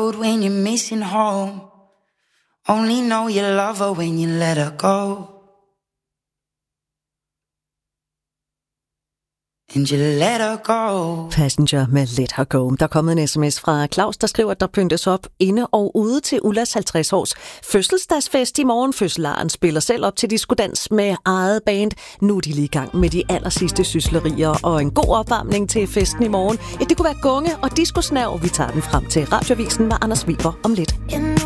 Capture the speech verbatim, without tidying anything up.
road when you're missing home. Only know you love her when you let her go. And you let her go. Passenger med Let Her Go. Der er kommet en sms fra Claus, der skriver, at der pyntes op inde og ude til Ullas halvtreds års fødselsdagsfest i morgen. Fødselaren spiller selv op til Diskodans med eget band. Nu er de lige i gang med de allersidste syslerier, og en god opvarmning til festen i morgen. Ja, det kunne være gunge og diskosnav. Vi tager den frem til Radioavisen med Anders Weber om lidt.